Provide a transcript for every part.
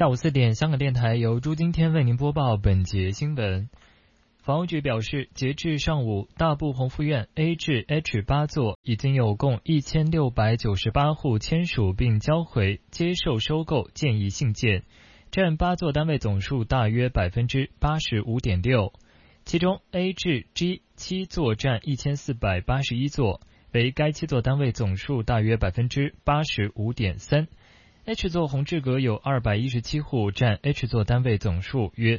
下午4点，香港电台由朱今天为您播报本节新闻。房屋局表示，截至上午，大埔宏福苑 A 至 H8 座已经有共1698户签署并交回接受收购建议信件，占8座单位总数大约 85.6%。其中 A 至 G7 座占1481座，为该7座单位总数大约 85.3%。H 座红志阁有217户，占 H 座单位总数约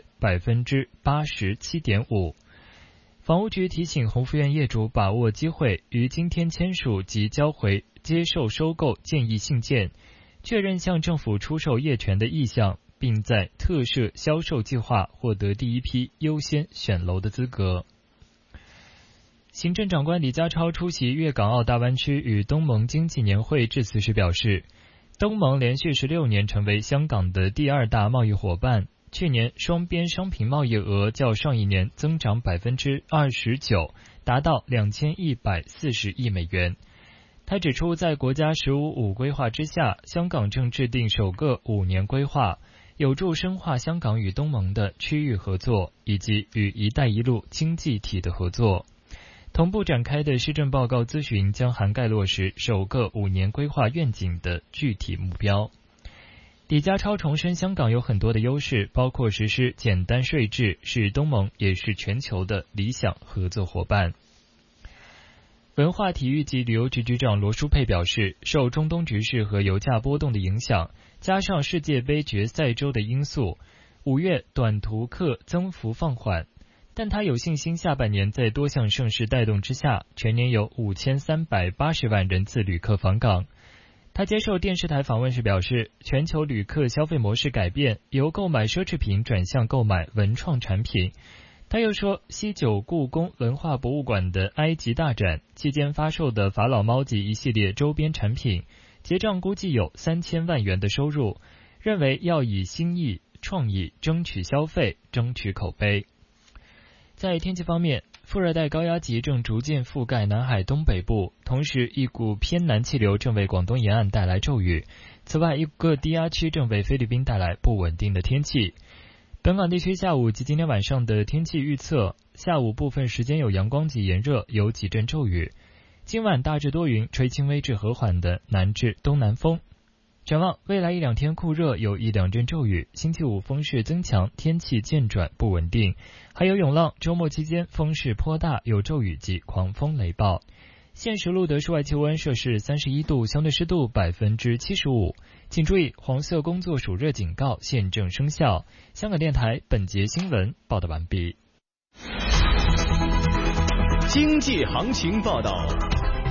87.5%。房屋局提醒宏福苑业主把握机会，于今天签署及交回接受收购建议信件，确认向政府出售业权的意向，并在特赦销售计划获得第一批优先选楼的资格。行政长官李家超出席粤港澳大湾区与东盟经济年会致辞时表示，东盟连续16年成为香港的第2大贸易伙伴，去年双边商品贸易额较上一年增长 29%， 达到2140亿美元。他指出，在国家“15+5”规划之下，香港正制定首个5年规划，有助深化香港与东盟的区域合作，以及与“一带一路”经济体的合作。同步展开的施政报告咨询将涵盖落实首个5年规划愿景的具体目标。李家超重申，香港有很多的优势，包括实施简单税制，是东盟也是全球的理想合作伙伴。文化体育及旅游局局长罗淑佩表示，受中东局势和油价波动的影响，加上世界杯决赛周的因素，5月短途客增幅放缓，但他有信心下半年在多项盛事带动之下，全年有5380万人次旅客访港。他接受电视台访问时表示，全球旅客消费模式改变，由购买奢侈品转向购买文创产品。他又说，西九故宫文化博物馆的埃及大展期间发售的法老猫及一系列周边产品，结账估计有3000万元的收入，认为要以新意创意争取消费，争取口碑。在天气方面，副热带高压脊正逐渐覆盖南海东北部，同时一股偏南气流正为广东沿岸带来骤雨。此外，一个低压区正为菲律宾带来不稳定的天气。本港地区下午及今天晚上的天气预测，下午部分时间有阳光及炎热，有几阵骤雨。今晚大致多云，吹轻微至和缓的南至东南风。展望未来1-2天酷热，有1-2阵骤雨，星期五风势增强，天气渐转不稳定，还有涌浪，周末期间风势颇大，有骤雨及狂风雷暴。现时录得室外气温摄氏31度，相对湿度 75%。 请注意，黄色工作暑热警告现正生效。香港电台本节新闻报道完毕。 经济行情报道。